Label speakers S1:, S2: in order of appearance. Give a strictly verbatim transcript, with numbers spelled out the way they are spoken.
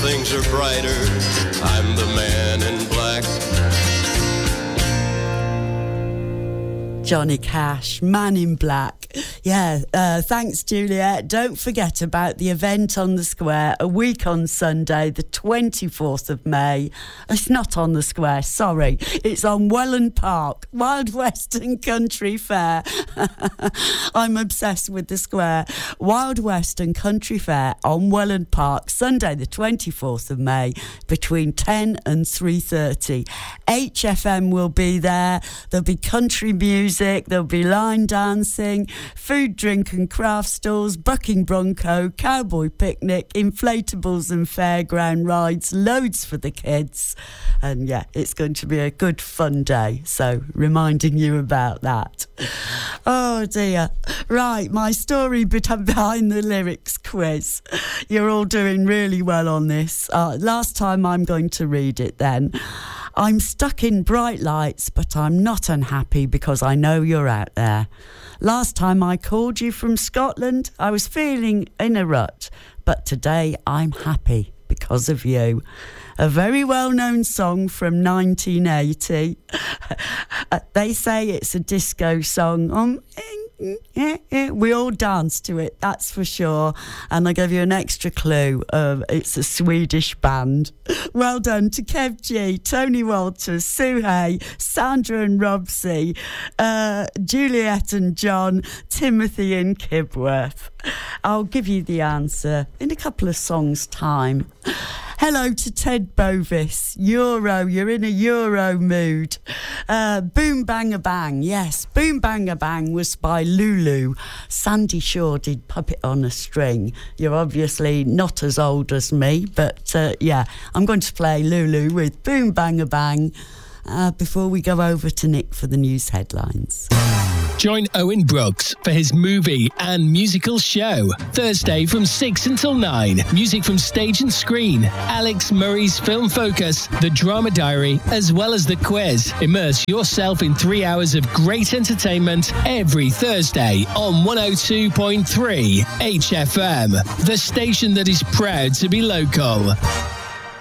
S1: things are brighter, I'm the man in black.
S2: Johnny Cash, Man in Black. Yeah, uh, thanks, Juliet. Don't forget about the event on the square a week on Sunday, the twenty-fourth of May. It's not on the square, sorry. It's on Welland Park, Wild Western Country Fair. I'm obsessed with the square. Wild Western Country Fair on Welland Park, Sunday, the twenty-fourth of May, between ten and three thirty. H F M will be there. There'll be country music. There'll be line dancing, food, drink and craft stalls, bucking bronco, cowboy picnic, inflatables and fairground rides, loads for the kids. And yeah, it's going to be a good fun day. So reminding you about that. Oh dear. Right, my story behind the lyrics quiz. You're all doing really well on this. Uh, last time I'm going to read it then. I'm stuck in bright lights, but I'm not unhappy because I know you're out there. Last time I called you from Scotland, I was feeling in a rut, but today I'm happy because of you. A very well-known song from nineteen eighty. They say it's a disco song. Um, we all dance to it, that's for sure. And I gave you an extra clue. Uh, it's a Swedish band. Well done to Kev G, Tony Walters, Sue Hay, Sandra and Robsy, uh, Juliet and John, Timothy and Kibworth. I'll give you the answer in a couple of songs' time. Hello to Ted Bovis. Euro, you're in a Euro mood. Uh, Boom Bang Bang, yes. Boom Bang Bang was by Lulu. Sandy Shaw did Puppet on a String. You're obviously not as old as me, but uh, yeah, I'm going to play Lulu with Boom Bang Bang uh, before we go over to Nick for the news headlines.
S3: Join Owen Brooks for his movie and musical show. Thursday from six until nine. Music from stage and screen. Alex Murray's Film Focus, The Drama Diary, as well as the quiz. Immerse yourself in three hours of great entertainment every Thursday on one oh two point three H F M. The station that is proud to be local.